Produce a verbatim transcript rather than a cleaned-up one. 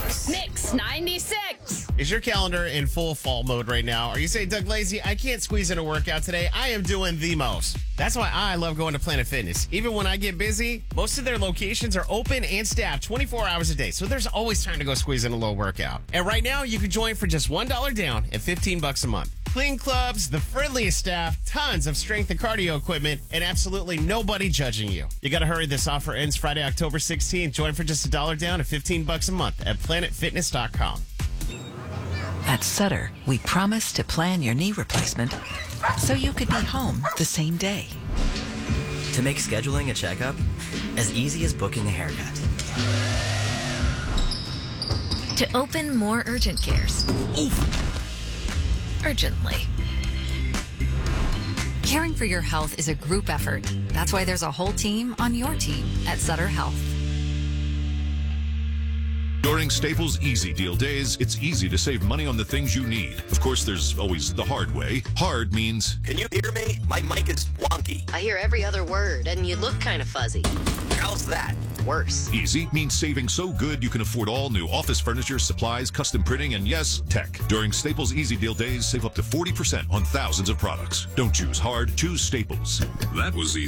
Mix. Mix ninety-six. Is your calendar in full fall mode right now? Are you saying, Doug Lazy, I can't squeeze in a workout today? I am doing the most. That's why I love going to Planet Fitness. Even when I get busy, most of their locations are open and staffed twenty-four hours a day. So there's always time to go squeeze in a little workout. And right now, you can join for just one dollar down and fifteen bucks a month. Clean clubs, the friendliest staff, tons of strength and cardio equipment, and absolutely nobody judging you. You got to hurry. This offer ends Friday, October sixteenth. Join for just a dollar down and fifteen bucks a month at planet fitness dot com. At Sutter, we promise to plan your knee replacement so you could be home the same day. To make scheduling a checkup as easy as booking a haircut. To open more urgent cares. Urgently. Caring for your health is a group effort. That's why there's a whole team on your team at Sutter Health. During Staples Easy Deal Days, it's easy to save money on the things you need. Of course, there's always the hard way. Hard means... Can you hear me? My mic is wonky. I hear every other word, and you look kind of fuzzy. How's that? Worse. Easy means saving so good you can afford all new office furniture, supplies, custom printing, and yes, tech. During Staples Easy Deal Days, save up to forty percent on thousands of products. Don't choose hard, choose Staples. That was easy.